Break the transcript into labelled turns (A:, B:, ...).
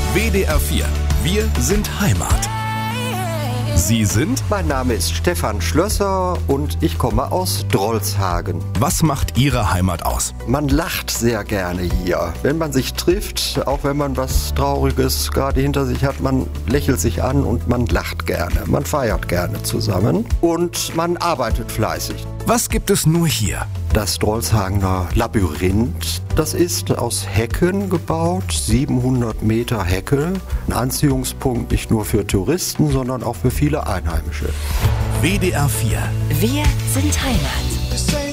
A: WDR 4. Wir sind Heimat. Sie sind?
B: Mein Name ist Stefan Schlösser und ich komme aus Drolshagen.
A: Was macht Ihre Heimat aus?
B: Man lacht sehr gerne hier. Wenn man sich trifft, auch wenn man was Trauriges gerade hinter sich hat, man lächelt sich an und man lacht gerne. Man feiert gerne zusammen und man arbeitet fleißig.
A: Was gibt es nur hier?
B: Das Drolshagener Labyrinth, das ist aus Hecken gebaut, 700 Meter Hecke. Ein Anziehungspunkt nicht nur für Touristen, sondern auch für viele Einheimische.
A: WDR 4.
C: Wir sind Heimat.